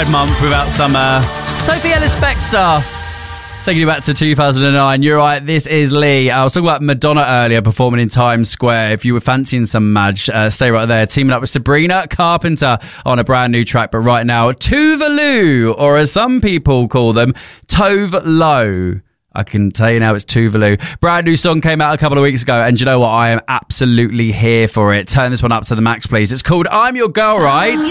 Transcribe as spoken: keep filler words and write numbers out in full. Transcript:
Pride Month without some uh, Sophie Ellis-Bextor. Taking you back to two thousand nine. You're right, this is Lee. I was talking about Madonna earlier performing in Times Square. If you were fancying some Madge, uh, stay right there. Teaming up with Sabrina Carpenter on a brand new track. But right now, Tuvalu, or as some people call them, Tove Lo. I can tell you now it's Tuvalu. Brand new song came out a couple of weeks ago, and you know what? I am absolutely here for it. Turn this one up to the max, please. It's called I'm Your Girl, Right?